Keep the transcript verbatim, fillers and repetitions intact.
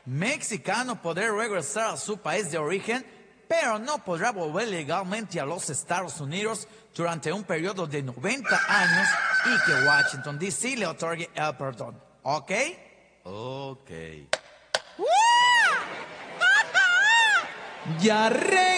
mexicano podrá regresar a su país de origen, pero no podrá volver legalmente a los Estados Unidos durante un periodo de noventa años y que Washington, D C le otorgue el perdón. ¿Ok? Ok. Ya re